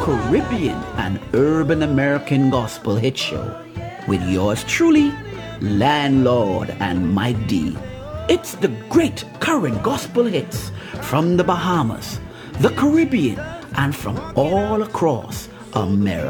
Caribbean and urban American gospel hit show with yours truly, Landlord and Mike D. It's the great current gospel hits from the Bahamas, the Caribbean, and from all across America.